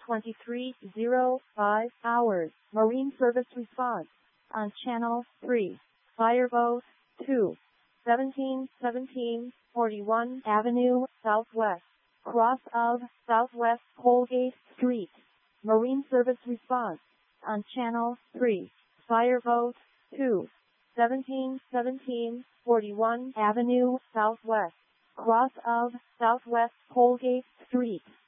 23:05 hours. Marine Service response on Channel 3. Fireboat 2, 1717 41 Avenue Southwest, cross of Southwest Colgate Street. Marine Service response on Channel 3. Fireboat 2, 1717 41 Avenue Southwest, cross of Southwest Colgate Street.